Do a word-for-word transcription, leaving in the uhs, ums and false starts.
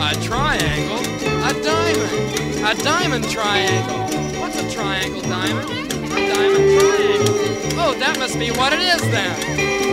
A triangle? A diamond! A diamond triangle! What's a triangle, Diamond? A diamond triangle. Oh, that must be what it is then.